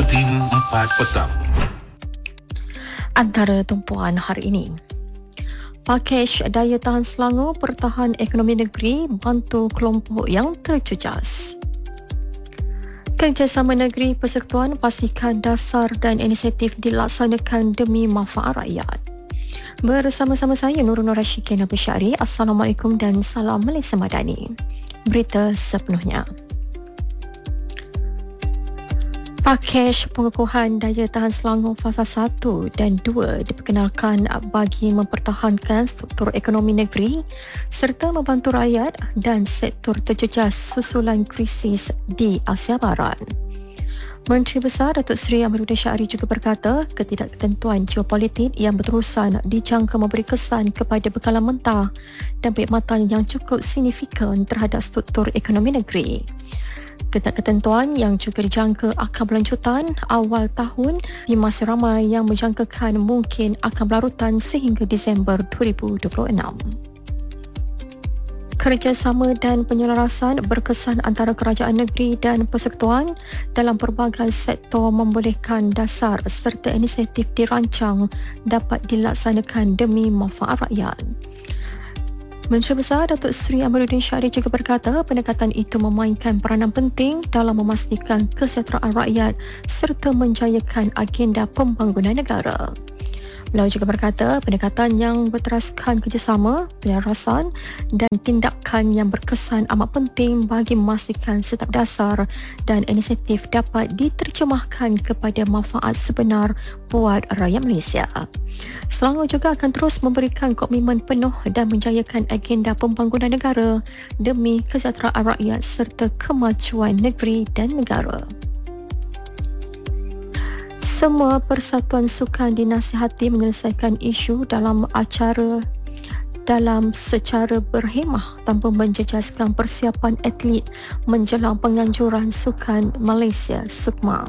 Buletin 4 petang. Antara tumpuan hari ini, pakej daya tahan Selangor pertahan ekonomi negeri bantu kelompok yang terjejas. Kerjasama negeri persekutuan pastikan dasar dan inisiatif dilaksanakan demi manfaat rakyat. Bersama-sama saya Nurul Nur Rashikin Abu Syari. Assalamualaikum dan salam Malaysia Madani. Berita sepenuhnya. Pakej pengukuhan daya tahan Selangor fasa 1 dan 2 diperkenalkan bagi mempertahankan struktur ekonomi negeri serta membantu rakyat dan sektor terjejas susulan krisis di Asia Barat. Menteri Besar Datuk Seri Amiruddin Syari juga berkata ketidaktentuan geopolitik yang berterusan dijangka memberi kesan kepada bekalan mentah dan perkhidmatan yang cukup signifikan terhadap struktur ekonomi negeri. Ketidaktentuan yang juga dijangka akan berlanjutan awal tahun di masa ramai yang menjangkakan mungkin akan berlarutan sehingga Disember 2026. Kerjasama dan penyelarasan berkesan antara kerajaan negeri dan persekutuan dalam pelbagai sektor membolehkan dasar serta inisiatif dirancang dapat dilaksanakan demi manfaat rakyat. Menteri Besar Datuk Seri Amiruddin Syari juga berkata pendekatan itu memainkan peranan penting dalam memastikan kesejahteraan rakyat serta menjayakan agenda pembangunan negara. Beliau juga berkata pendekatan yang berteraskan kerjasama, penyelarasan dan tindakan yang berkesan amat penting bagi memastikan setiap dasar dan inisiatif dapat diterjemahkan kepada manfaat sebenar buat rakyat Malaysia. Selangor juga akan terus memberikan komitmen penuh dan menjayakan agenda pembangunan negara demi kesejahteraan rakyat serta kemajuan negeri dan negara. Semua persatuan sukan dinasihati menyelesaikan isu dalam secara berhemah tanpa menjejaskan persiapan atlet menjelang penganjuran sukan Malaysia SUKMA.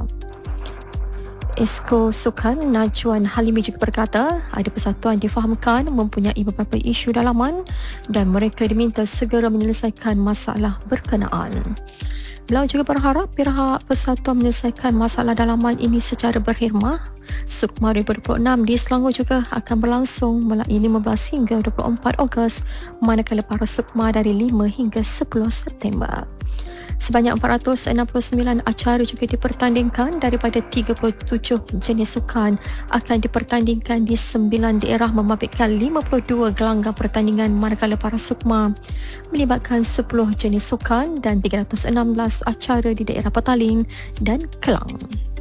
Esko Sukan Najwan Halimi juga berkata ada persatuan difahamkan mempunyai beberapa isu dalaman dan mereka diminta segera menyelesaikan masalah berkenaan. Beliau juga berharap pihak persatuan menyelesaikan masalah dalaman ini secara berhemah. SUKMA 2026 di Selangor juga akan berlangsung mulai 15 hingga 24 Ogos, manakala para SUKMA dari 5 hingga 10 September. Sebanyak 469 acara juga dipertandingkan daripada 37 jenis sukan akan dipertandingkan di 9 daerah membabitkan 52 gelanggang pertandingan manakala para SUKMA melibatkan 10 jenis sukan dan 316 acara di daerah Petaling dan Kelang.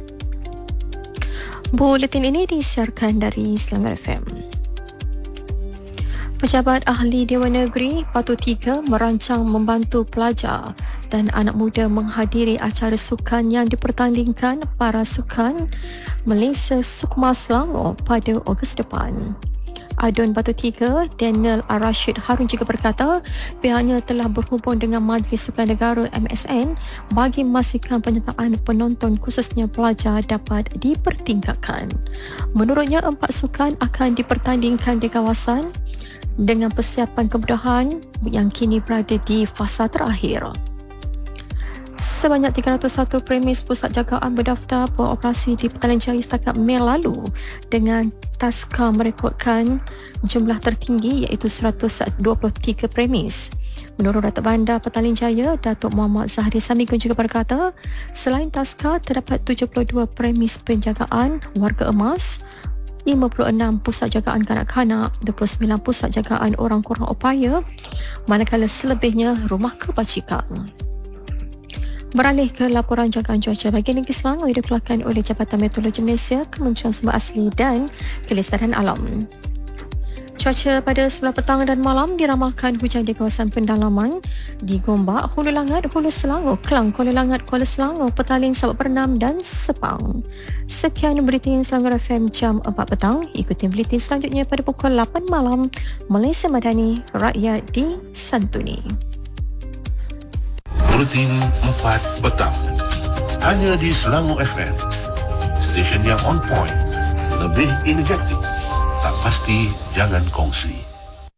Buletin ini disiarkan dari Selangor FM. Pejabat Ahli Dewan Negeri Batu 3 merancang membantu pelajar dan anak muda menghadiri acara sukan yang dipertandingkan para sukan Malaysia SUKMA Selangor pada Ogos depan. Adun Batu 3 Daniel Ar-Rashid Harun juga berkata pihaknya telah berhubung dengan Majlis Sukan Negara MSN bagi memastikan penyertaan penonton khususnya pelajar dapat dipertingkatkan. Menurutnya 4 sukan akan dipertandingkan di kawasan dengan persiapan kemudahan yang kini berada di fasa terakhir. Sebanyak 301 premis pusat jagaan berdaftar beroperasi di Petaling Jaya setakat Mei lalu dengan taska merekodkan jumlah tertinggi iaitu 123 premis. Menurut Datuk Bandar Petaling Jaya, Datuk Muhammad Zahri Samigun juga berkata selain taska terdapat 72 premis penjagaan warga emas, 56 pusat jagaan kanak-kanak, 29 pusat jagaan orang kurang upaya, manakala selebihnya rumah kebajikan. Beralih ke laporan jagaan cuaca bagi negeri Selangor yang dikeluarkan oleh Jabatan Meteorologi Malaysia, Kementerian Sumber Asli dan Kelestarian Alam. Cuaca pada sebelah petang dan malam diramalkan hujan di kawasan pendalaman di Gombak, Hulu Langat, Hulu Selangor, Kelang, Kuala Langat, Kuala Selangor, Petaling, Sabak Bernam dan Sepang. Sekian Buletin Selangor FM jam 4 petang. Ikuti buletin selanjutnya pada pukul 8 malam. Malaysia Madani, rakyat disantuni. Buletin 4 petang. Hanya di Selangor FM. Stesen yang on point. Lebih energetik. Tak pasti jangan kongsi.